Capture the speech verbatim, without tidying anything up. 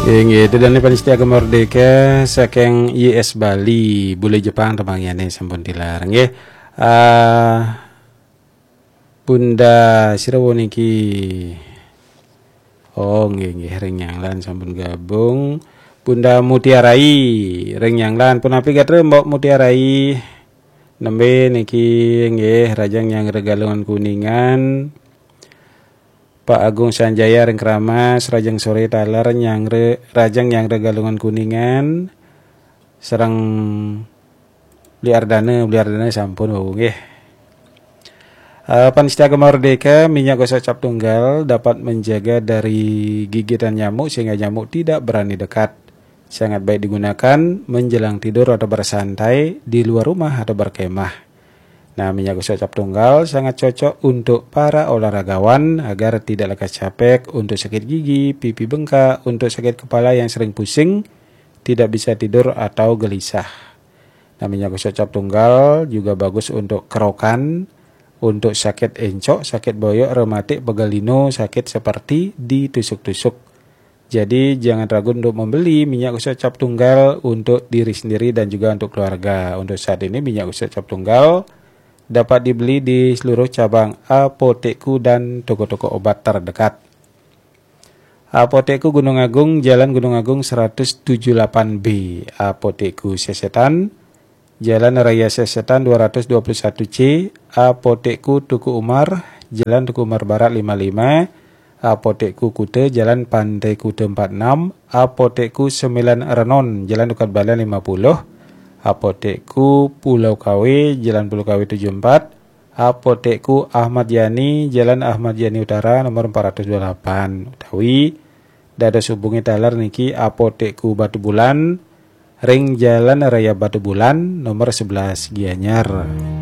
Nggih, itu dan panitia Merdeka saking I S Bali, bule Jepang temangyane sampun dilarang nggih. Uh, Bunda sirawo niki. Oh nggih nggih ring nyanglan sampun gabung. Bunda Mutiarai ring nyanglan pun api gatre Mbok Mutiarai. Nembe niki nggih rajang yang regalungan kuningan. Pak Agung Sanjaya ring Kramas rajang sore taler yang re, rajang yang regalungan kuningan. Serang beli ardane beli ardane sampun oh nggih. Uh, Panitia Merdeka minyak gosok cap tunggal dapat menjaga dari gigitan nyamuk sehingga nyamuk tidak berani dekat. Sangat baik digunakan menjelang tidur atau bersantai di luar rumah atau berkemah. Nah, minyak gosok cap tunggal sangat cocok untuk para olahragawan agar tidak lekas capek, untuk sakit gigi, pipi bengkak, untuk sakit kepala yang sering pusing, tidak bisa tidur atau gelisah. Nah, minyak gosok cap tunggal juga bagus untuk kerokan, untuk sakit encok, sakit boyok, rematik, pegalino, sakit seperti ditusuk-tusuk. Jadi jangan ragu untuk membeli minyak gosok cap tunggal untuk diri sendiri dan juga untuk keluarga. Untuk saat ini minyak gosok cap tunggal dapat dibeli di seluruh cabang apotekku dan toko-toko obat terdekat. Apotekku Gunung Agung, Jalan Gunung Agung seratus tujuh puluh delapan B. Apotekku Sesetan, Jalan Raya Sesetan dua ratus dua puluh satu C. Apotekku Tuku Umar, Jalan Tuku Umar Barat lima puluh lima. Apotekku Kute, Jalan Pantai Kute empat puluh enam. Apotekku Sembilan Renon, Jalan Dukat Balan lima puluh. Apotekku Pulau K W, Jalan Pulau K W tujuh puluh empat. Apotekku Ahmad Yani, Jalan Ahmad Yani Utara nomor empat ratus dua puluh delapan. Utawi dada hubungi talar niki Apotekku Batu Bulan, Ring Jalan Raya Batu Bulan nomor sebelas Gianyar.